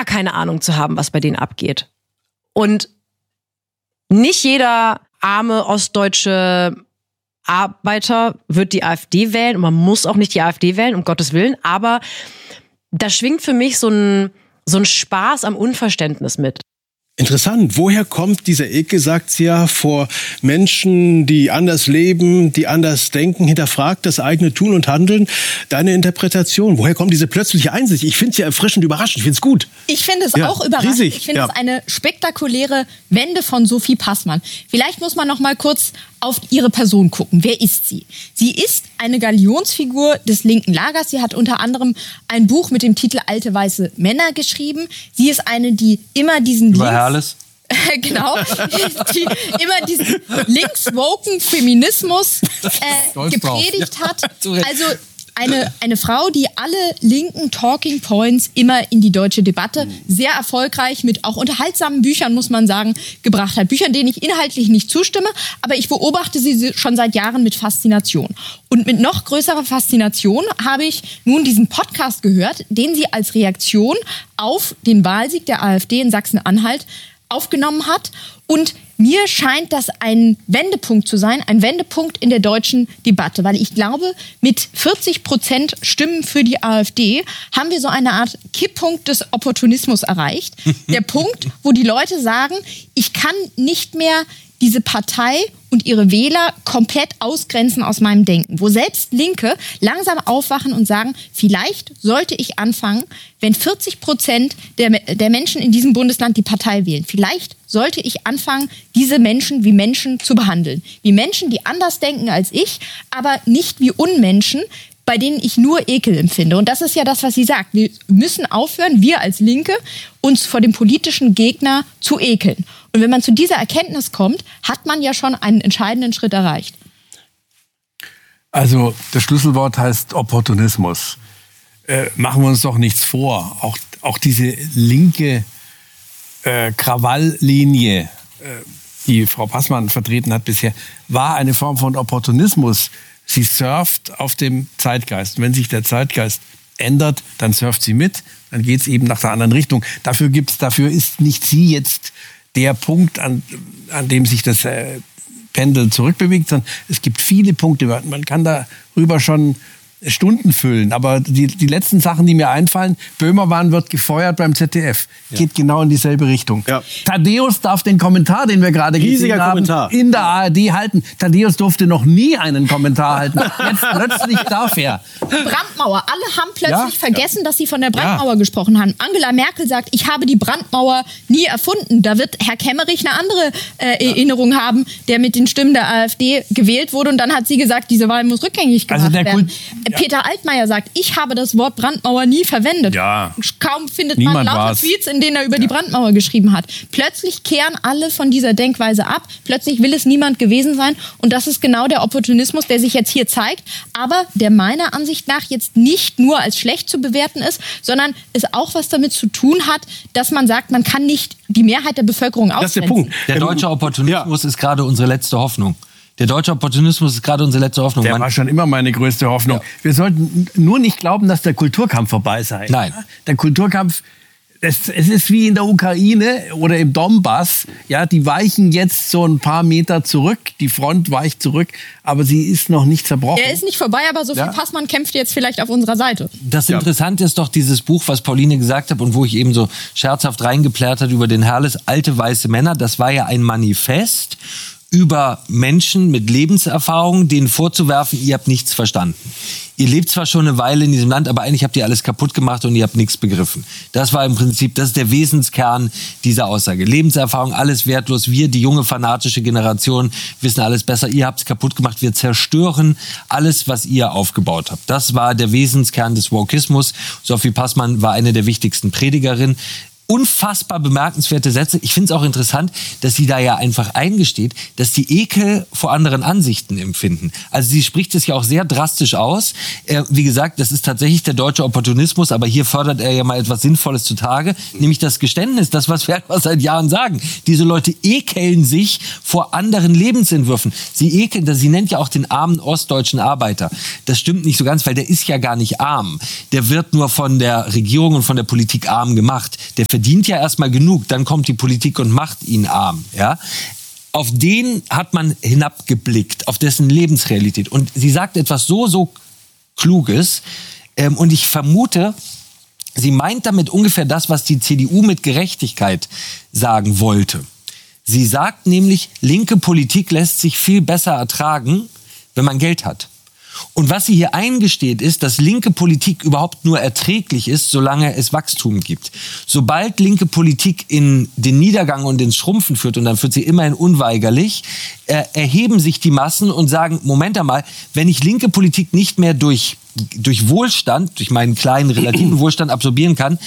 keine Ahnung zu haben, was bei denen abgeht. Und nicht jeder arme ostdeutsche Arbeiter wird die AfD wählen und man muss auch nicht die AfD wählen, um Gottes Willen, aber da schwingt für mich so ein Spaß am Unverständnis mit. Interessant. Woher kommt dieser Ekel, sagt sie ja, vor Menschen, die anders leben, die anders denken, hinterfragt das eigene Tun und Handeln? Deine Interpretation, woher kommt diese plötzliche Einsicht? Ich finde es ja erfrischend überraschend, ich finde es gut. Ich finde es auch überraschend. Riesig. Ich finde es eine spektakuläre Wende von Sophie Passmann. Vielleicht muss man noch mal kurz auf ihre Person gucken. Wer ist sie? Sie ist eine Galionsfigur des linken Lagers. Sie hat unter anderem ein Buch mit dem Titel Alte weiße Männer geschrieben. Sie ist eine, die immer diesen genau, die immer diesen linkswoken Feminismus gepredigt hat. Also eine Frau, die alle linken Talking Points immer in die deutsche Debatte sehr erfolgreich mit auch unterhaltsamen Büchern, muss man sagen, gebracht hat. Büchern, denen ich inhaltlich nicht zustimme, aber ich beobachte sie schon seit Jahren mit Faszination. Und mit noch größerer Faszination habe ich nun diesen Podcast gehört, den sie als Reaktion auf den Wahlsieg der AfD in Sachsen-Anhalt aufgenommen hat. Und mir scheint das ein Wendepunkt zu sein, ein Wendepunkt in der deutschen Debatte, weil ich glaube, mit 40% Stimmen für die AfD haben wir so eine Art Kipppunkt des Opportunismus erreicht. Der Punkt, wo die Leute sagen, ich kann nicht mehr diese Partei und ihre Wähler komplett ausgrenzen aus meinem Denken. Wo selbst Linke langsam aufwachen und sagen, vielleicht sollte ich anfangen, wenn 40% der Menschen in diesem Bundesland die Partei wählen, vielleicht sollte ich anfangen, diese Menschen wie Menschen zu behandeln. Wie Menschen, die anders denken als ich, aber nicht wie Unmenschen, bei denen ich nur Ekel empfinde. Und das ist ja das, was sie sagt. Wir müssen aufhören, wir als Linke, uns vor dem politischen Gegner zu ekeln. Und wenn man zu dieser Erkenntnis kommt, hat man ja schon einen entscheidenden Schritt erreicht. Also das Schlüsselwort heißt Opportunismus. Machen wir uns doch nichts vor. Auch diese linke Krawalllinie, die Frau Passmann vertreten hat bisher, war eine Form von Opportunismus. Sie surft auf dem Zeitgeist. Und wenn sich der Zeitgeist ändert, dann surft sie mit, dann geht es eben nach der anderen Richtung. Dafür ist nicht sie jetzt der Punkt, an dem sich das Pendel zurückbewegt, sondern es gibt viele Punkte. Man kann darüber schon Stunden füllen. Aber die letzten Sachen, die mir einfallen, Böhmermann wird gefeuert beim ZDF. Geht genau in dieselbe Richtung. Ja. Thaddäus darf den Kommentar, den wir gerade gesehen haben, in der ARD halten. Thaddäus durfte noch nie einen Kommentar halten. Jetzt plötzlich darf er. Brandmauer. Alle haben plötzlich vergessen, dass sie von der Brandmauer gesprochen haben. Angela Merkel sagt, ich habe die Brandmauer nie erfunden. Da wird Herr Kemmerich eine andere Erinnerung haben, der mit den Stimmen der AfD gewählt wurde. Und dann hat sie gesagt, diese Wahl muss rückgängig gemacht werden. Peter Altmaier sagt, ich habe das Wort Brandmauer nie verwendet. Ja. Kaum findet man lauter Tweets, in denen er über die Brandmauer geschrieben hat. Plötzlich kehren alle von dieser Denkweise ab. Plötzlich will es niemand gewesen sein. Und das ist genau der Opportunismus, der sich jetzt hier zeigt. Aber der meiner Ansicht nach jetzt nicht nur als schlecht zu bewerten ist, sondern es auch was damit zu tun hat, dass man sagt, man kann nicht die Mehrheit der Bevölkerung ausgrenzen. Das ist der Punkt. Der deutsche Opportunismus ist gerade unsere letzte Hoffnung. Der deutsche Opportunismus ist gerade unsere letzte Hoffnung. Der war schon immer meine größte Hoffnung. Ja. Wir sollten nur nicht glauben, dass der Kulturkampf vorbei sei. Nein. Der Kulturkampf, es ist wie in der Ukraine oder im Donbass. Ja, die weichen jetzt so ein paar Meter zurück. Die Front weicht zurück, aber sie ist noch nicht zerbrochen. Er ist nicht vorbei, aber Sophie Passmann kämpft jetzt vielleicht auf unserer Seite. Das Interessante ist doch dieses Buch, was Pauline gesagt hat und wo ich eben so scherzhaft reingeplärt hat über den Herles, Alte weiße Männer. Das war ja ein Manifest über Menschen mit Lebenserfahrung, denen vorzuwerfen, ihr habt nichts verstanden. Ihr lebt zwar schon eine Weile in diesem Land, aber eigentlich habt ihr alles kaputt gemacht und ihr habt nichts begriffen. Das war im Prinzip, das ist der Wesenskern dieser Aussage. Lebenserfahrung, alles wertlos. Wir, die junge fanatische Generation, wissen alles besser. Ihr habt es kaputt gemacht. Wir zerstören alles, was ihr aufgebaut habt. Das war der Wesenskern des Wokismus. Sophie Passmann war eine der wichtigsten Predigerinnen. Unfassbar bemerkenswerte Sätze. Ich finde es auch interessant, dass sie da ja einfach eingesteht, dass sie Ekel vor anderen Ansichten empfinden. Also sie spricht es ja auch sehr drastisch aus. Wie gesagt, das ist tatsächlich der deutsche Opportunismus, aber hier fördert er ja mal etwas Sinnvolles zutage, nämlich das Geständnis, das, was wir etwa seit Jahren sagen. Diese Leute ekeln sich vor anderen Lebensentwürfen. Sie nennt ja auch den armen ostdeutschen Arbeiter. Das stimmt nicht so ganz, weil der ist ja gar nicht arm. Der wird nur von der Regierung und von der Politik arm gemacht. Der verdient ja erstmal genug, dann kommt die Politik und macht ihn arm. Ja? Auf den hat man hinabgeblickt, auf dessen Lebensrealität. Und sie sagt etwas so Kluges. Und ich vermute, sie meint damit ungefähr das, was die CDU mit Gerechtigkeit sagen wollte. Sie sagt nämlich, linke Politik lässt sich viel besser ertragen, wenn man Geld hat. Und was sie hier eingesteht, ist, dass linke Politik überhaupt nur erträglich ist, solange es Wachstum gibt. Sobald linke Politik in den Niedergang und ins Schrumpfen führt, und dann führt sie immerhin unweigerlich, erheben sich die Massen und sagen, Moment einmal, wenn ich linke Politik nicht mehr durch Wohlstand, durch meinen kleinen relativen Wohlstand absorbieren kann,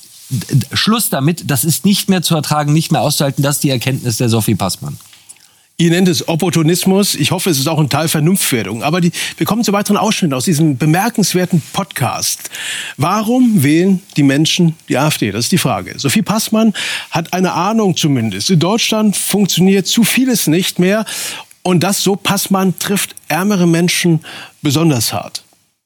Schluss damit, das ist nicht mehr zu ertragen, nicht mehr auszuhalten, das ist die Erkenntnis der Sophie Passmann. Ihr nennt es Opportunismus. Ich hoffe, es ist auch ein Teil Vernunftfährdung. Aber wir kommen zu weiteren Ausschnitten aus diesem bemerkenswerten Podcast. Warum wählen die Menschen die AfD? Das ist die Frage. Sophie Passmann hat eine Ahnung zumindest. In Deutschland funktioniert zu vieles nicht mehr. Und das, so Passmann, trifft ärmere Menschen besonders hart.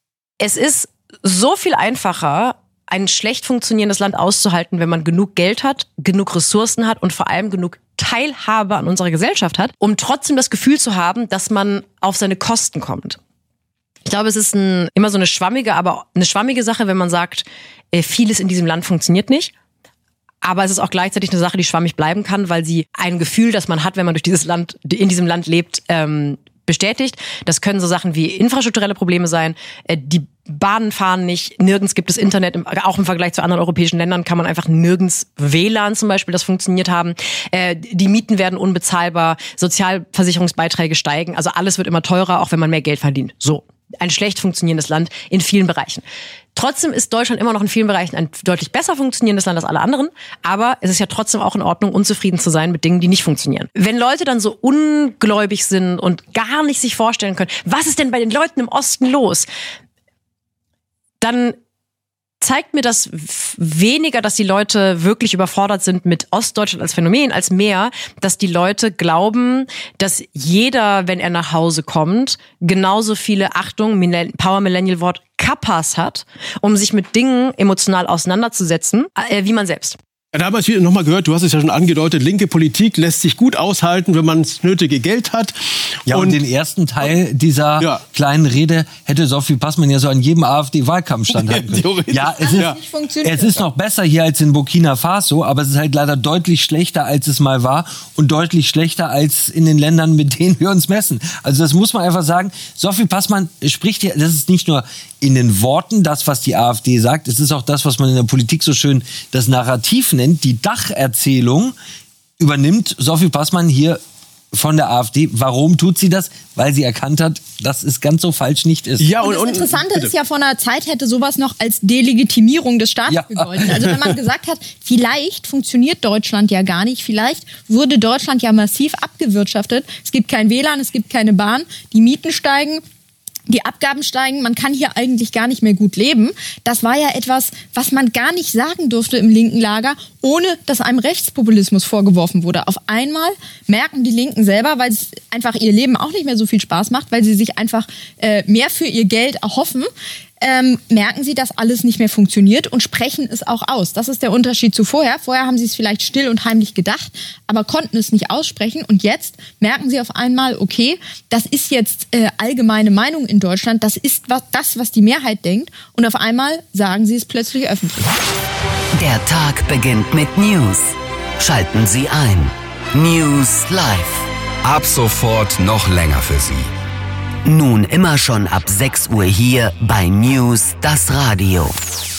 Es ist so viel einfacher, ein schlecht funktionierendes Land auszuhalten, wenn man genug Geld hat, genug Ressourcen hat und vor allem genug Teilhabe an unserer Gesellschaft hat, um trotzdem das Gefühl zu haben, dass man auf seine Kosten kommt. Ich glaube, es ist immer so eine schwammige Sache, wenn man sagt, vieles in diesem Land funktioniert nicht. Aber es ist auch gleichzeitig eine Sache, die schwammig bleiben kann, weil sie ein Gefühl, das man hat, wenn man in diesem Land lebt, bestätigt. Das können so Sachen wie infrastrukturelle Probleme sein. Die Bahnen fahren nicht, nirgends gibt es Internet, auch im Vergleich zu anderen europäischen Ländern kann man einfach nirgends WLAN zum Beispiel, das funktioniert haben. Die Mieten werden unbezahlbar, Sozialversicherungsbeiträge steigen, also alles wird immer teurer, auch wenn man mehr Geld verdient. So, ein schlecht funktionierendes Land in vielen Bereichen. Trotzdem ist Deutschland immer noch in vielen Bereichen ein deutlich besser funktionierendes Land als alle anderen, aber es ist ja trotzdem auch in Ordnung, unzufrieden zu sein mit Dingen, die nicht funktionieren. Wenn Leute dann so ungläubig sind und gar nicht sich vorstellen können, was ist denn bei den Leuten im Osten los, dann zeigt mir das weniger, dass die Leute wirklich überfordert sind mit Ostdeutschland als Phänomen, als mehr, dass die Leute glauben, dass jeder, wenn er nach Hause kommt, genauso viele, Achtung, Power-Millennial-Wort, Kappas hat, um sich mit Dingen emotional auseinanderzusetzen, wie man selbst. Ja, da haben wir noch mal gehört, du hast es ja schon angedeutet, linke Politik lässt sich gut aushalten, wenn man das nötige Geld hat. Ja, und den ersten Teil dieser kleinen Rede hätte Sophie Passmann ja so an jedem AfD-Wahlkampfstand halten können. Ja, es ist noch besser hier als in Burkina Faso, aber es ist halt leider deutlich schlechter, als es mal war und deutlich schlechter als in den Ländern, mit denen wir uns messen. Also das muss man einfach sagen. Sophie Passmann spricht ja, das ist nicht nur in den Worten das, was die AfD sagt, es ist auch das, was man in der Politik so schön das Narrativ nennt, die Dacherzählung übernimmt Sophie Passmann hier von der AfD. Warum tut sie das? Weil sie erkannt hat, dass es ganz so falsch nicht ist. Ja, und das Interessante ist ja, vor einer Zeit hätte sowas noch als Delegitimierung des Staates gegolten. Also wenn man gesagt hat, vielleicht funktioniert Deutschland ja gar nicht, vielleicht wurde Deutschland ja massiv abgewirtschaftet. Es gibt kein WLAN, es gibt keine Bahn, die Mieten steigen, die Abgaben steigen, man kann hier eigentlich gar nicht mehr gut leben. Das war ja etwas, was man gar nicht sagen durfte im linken Lager, ohne dass einem Rechtspopulismus vorgeworfen wurde. Auf einmal merken die Linken selber, weil es einfach ihr Leben auch nicht mehr so viel Spaß macht, weil sie sich einfach mehr für ihr Geld erhoffen, merken sie, dass alles nicht mehr funktioniert und sprechen es auch aus. Das ist der Unterschied zu vorher. Vorher haben sie es vielleicht still und heimlich gedacht, aber konnten es nicht aussprechen. Und jetzt merken sie auf einmal, okay, das ist jetzt allgemeine Meinung in Deutschland, das ist was die Mehrheit denkt. Und auf einmal sagen sie es plötzlich öffentlich. Der Tag beginnt mit News. Schalten Sie ein. News Live. Ab sofort noch länger für Sie. Nun immer schon ab 6 Uhr hier bei News, das Radio.